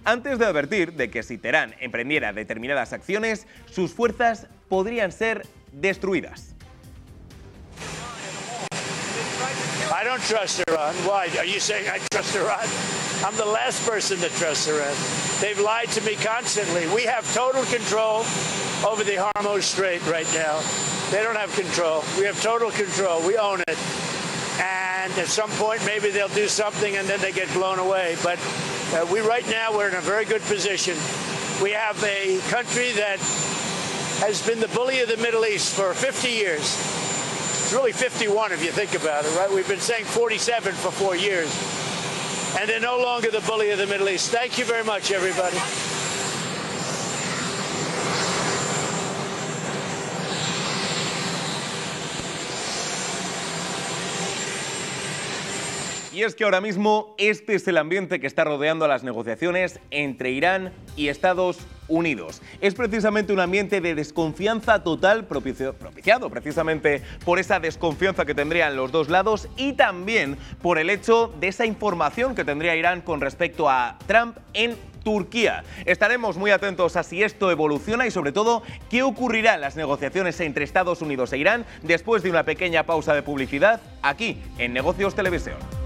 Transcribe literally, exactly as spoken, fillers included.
antes de advertir de que si Teherán emprendiera determinadas acciones, sus fuerzas podrían ser destruidas. I don't trust Iran. Why? Are you saying I trust Iran? I'm the last person to trust Iran. They've lied to me constantly. We have total control over the Hormuz Strait right now. They don't have control. We have total control. We own it. And at some point, maybe they'll do something and then they get blown away. But uh, we right now, we're in a very good position. We have a country that has been the bully of the Middle East for fifty years. It's really fifty-one if you think about it, right? We've been saying forty-seven for four years. And they're no longer the bully of the Middle East. Thank you very much, everybody. Y es que ahora mismo este es el ambiente que está rodeando a las negociaciones entre Irán y Estados Unidos. Es precisamente un ambiente de desconfianza total, propicio, propiciado precisamente por esa desconfianza que tendrían los dos lados y también por el hecho de esa información que tendría Irán con respecto a Trump en Turquía. Estaremos muy atentos a si esto evoluciona y sobre todo qué ocurrirá en las negociaciones entre Estados Unidos e Irán después de una pequeña pausa de publicidad aquí en Negocios Televisión.